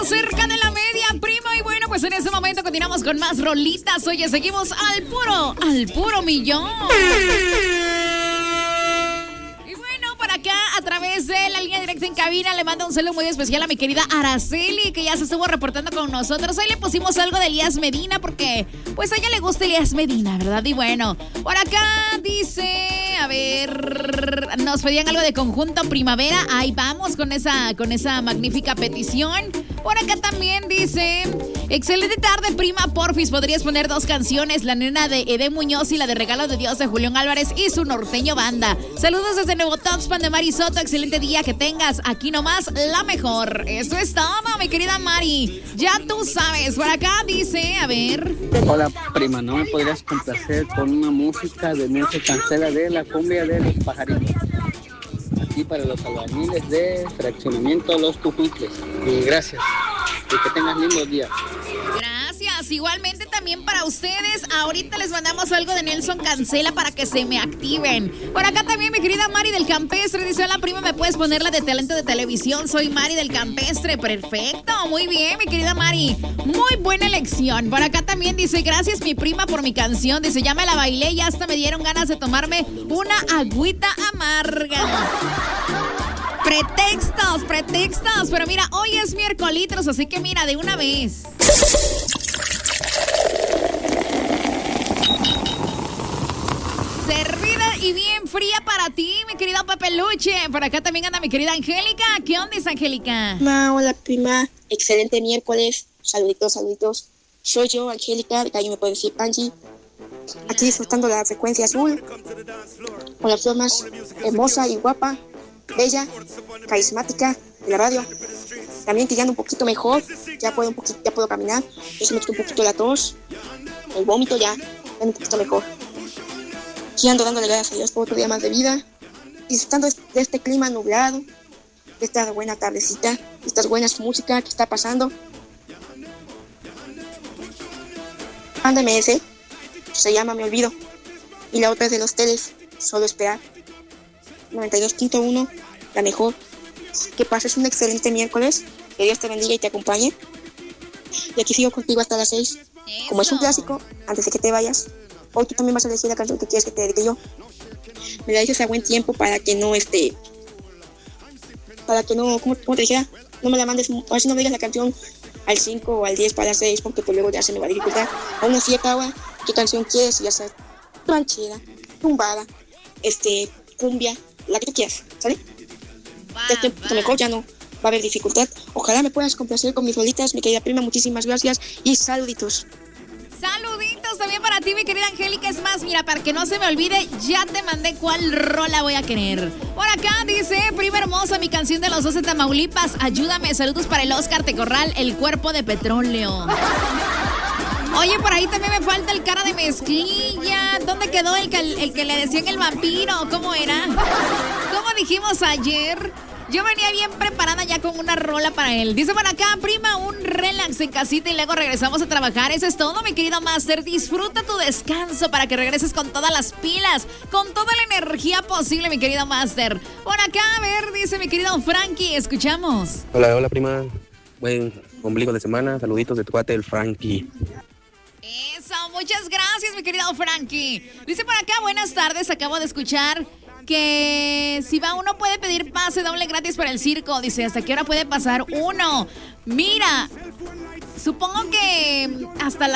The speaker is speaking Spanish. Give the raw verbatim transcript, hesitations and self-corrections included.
Cerca de la media, primo. Y bueno, pues en este momento continuamos con más rolitas. Oye, seguimos al puro, al puro millón. Y bueno, por acá, a través de la línea directa en cabina, le mando un saludo muy especial a mi querida Araceli, que ya se estuvo reportando con nosotros. Hoy le pusimos algo de Elías Medina, porque pues a ella le gusta Elías Medina, ¿verdad? Y bueno, por acá dice... A ver, nos pedían algo de Conjunto Primavera. Ahí vamos con esa, con esa magnífica petición. Por acá también dice: excelente tarde, prima, porfis, ¿podrías poner dos canciones? La nena de Ede Muñoz y la de Regalo de Dios de Julián Álvarez y su norteño banda. Saludos desde Nuevo Tuxpan de Mari Soto. Excelente día que tengas. Aquí nomás la mejor. Eso es todo, mi querida Mari. Ya tú sabes. Por acá dice, a ver. Hola, prima, ¿no me podrías complacer con una música de Nelson Cancela de la cumbia de los pajaritos? Aquí para los albañiles de fraccionamiento Los Pupitles. Y gracias. Y que tengas lindos días. Gracias. Igualmente también para ustedes. Ahorita les mandamos algo de Nelson Cancela para que se me activen. Por acá también mi querida Mari del Campestre dice: hola, prima, ¿me puedes poner la de talento de televisión? Soy Mari del Campestre. Perfecto. Muy bien, mi querida Mari. Muy buena elección. Por acá también dice: gracias, mi prima, por mi canción. Dice: ya me la bailé y hasta me dieron ganas de tomarme una agüita amarga. Pretextos, pretextos. Pero mira, hoy es miércoles, así que mira, de una vez. Servida y bien fría para ti, mi querido Pepeluche. Por acá también anda mi querida Angélica. ¿Qué onda, es Angélica? Ma, hola, prima. Excelente miércoles. Saluditos, saluditos. Soy yo, Angélica, de calle me puede decir Angie. Aquí disfrutando la frecuencia azul. Con la flor más hermosa y guapa, bella, carismática de la radio. También tirando un poquito mejor. Ya puedo un poquito, ya puedo caminar. Ya se me quitó un poquito la tos. El vómito ya, ya un poquito mejor. Aquí ando dándole gracias a Dios por otro día más de vida. Disfrutando de este clima nublado, de esta buena tardecita, de estas buenas músicas que está pasando. Anda M S, se llama Me Olvido. Y la otra es de los teles, Solo Esperar. noventa y dos punto uno, la mejor. Que pases un excelente miércoles. Que Dios te bendiga y te acompañe. Y aquí sigo contigo hasta las seis. Como es un clásico, antes de que te vayas, hoy tú también vas a elegir la canción que quieres que te dedique yo. Me la dices a buen tiempo para que no este para que no, ¿cómo, cómo te dijera? No me la mandes, a ver si no me digas la canción al cinco o al diez para las seis, porque pues luego ya se me va a dificultar. A una siete hora, ¿qué canción quieres? Ya sea ranchera, tumbada, este, cumbia, la que tú quieras, ¿sale? Este mejor ya no va a haber dificultad. Ojalá me puedas complacer con mis rolitas, mi querida prima. Muchísimas gracias y saluditos. Saluditos también para ti, mi querida Angélica. Es más, mira, para que no se me olvide, ya te mandé cuál rola voy a querer. Por acá dice: prima hermosa, mi canción de los doce Tamaulipas. Ayúdame, saludos para el Oscar Tecorral, El Cuerpo de Petróleo. Oye, por ahí también me falta el cara de mezclilla. ¿Dónde quedó el que, el que le decían el vampiro? ¿Cómo era? ¿Cómo dijimos ayer? Yo venía bien preparada ya con una rola para él. Dice por acá: prima, un relax en casita y luego regresamos a trabajar. Eso es todo, mi querido Master. Disfruta tu descanso para que regreses con todas las pilas, con toda la energía posible, mi querido Master. Por acá, a ver, dice mi querido Frankie. Escuchamos. Hola, hola, prima. Buen ombligo de semana. Saluditos de tu cuate, el Frankie. Eso, muchas gracias, mi querido Frankie. Dice por acá: buenas tardes, acabo de escuchar que si va uno puede pedir pase doble gratis para el circo. Dice: ¿hasta qué hora puede pasar uno? Mira, supongo que hasta la